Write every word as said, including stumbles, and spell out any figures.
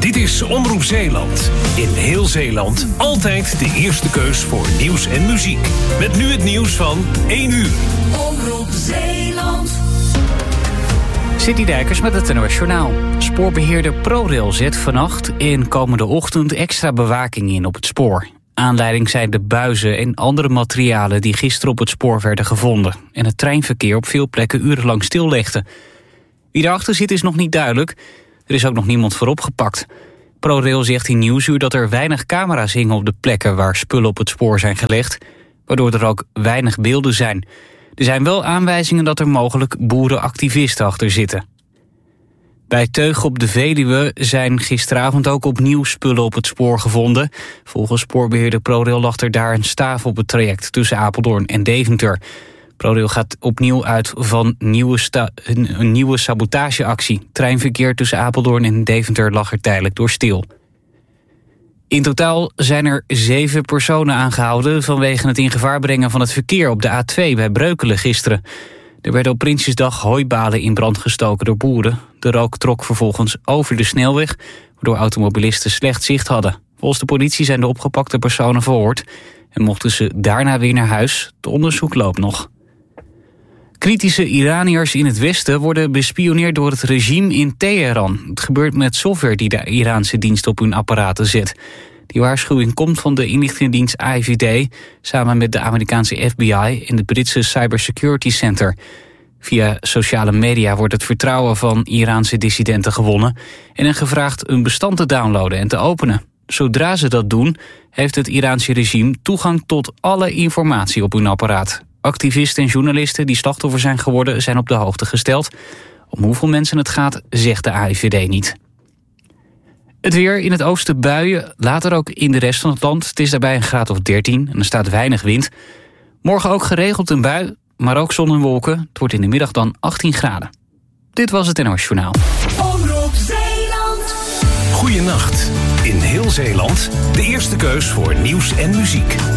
Dit is Omroep Zeeland. In heel Zeeland altijd de eerste keus voor nieuws en muziek. Met nu het nieuws van één uur. Omroep Zeeland. City Dijkers met het N O S Journaal. Spoorbeheerder ProRail zet vannacht en komende ochtend extra bewaking in op het spoor. Aanleiding zijn de buizen en andere materialen die gisteren op het spoor werden gevonden. En het treinverkeer op veel plekken urenlang stillegde. Wie erachter zit is nog niet duidelijk. Er is ook nog niemand voor opgepakt. ProRail zegt in Nieuwsuur dat er weinig camera's hingen op de plekken waar spullen op het spoor zijn gelegd, waardoor er ook weinig beelden zijn. Er zijn wel aanwijzingen dat er mogelijk boerenactivisten achter zitten. Bij Teug op de Veluwe zijn gisteravond ook opnieuw spullen op het spoor gevonden. Volgens spoorbeheerder ProRail lag er daar een staaf op het traject tussen Apeldoorn en Deventer. ProRail gaat opnieuw uit van nieuwe sta- een nieuwe sabotageactie. Treinverkeer tussen Apeldoorn en Deventer lag er tijdelijk door stil. In totaal zijn er zeven personen aangehouden vanwege het in gevaar brengen van het verkeer op de A twee bij Breukelen gisteren. Er werden op Prinsjesdag hooibalen in brand gestoken door boeren. De rook trok vervolgens over de snelweg, waardoor automobilisten slecht zicht hadden. Volgens de politie zijn de opgepakte personen verhoord en mochten ze daarna weer naar huis. Het onderzoek loopt nog. Kritische Iraniërs in het Westen worden bespioneerd door het regime in Teheran. Het gebeurt met software die de Iraanse dienst op hun apparaten zet. Die waarschuwing komt van de inlichtingendienst I V D samen met de Amerikaanse F B I en het Britse Cybersecurity Center. Via sociale media wordt het vertrouwen van Iraanse dissidenten gewonnen en hen gevraagd een bestand te downloaden en te openen. Zodra ze dat doen, heeft het Iraanse regime toegang tot alle informatie op hun apparaat. Activisten en journalisten die slachtoffer zijn geworden zijn op de hoogte gesteld. Om hoeveel mensen het gaat, zegt de A I V D niet. Het weer, in het oosten buien, later ook in de rest van het land. Het is daarbij een graad of dertien en er staat weinig wind. Morgen ook geregeld een bui, maar ook zon en wolken. Het wordt in de middag dan achttien graden. Dit was het N O S Journaal. Omroep Zeeland. Goeienacht. In heel Zeeland de eerste keus voor nieuws en muziek.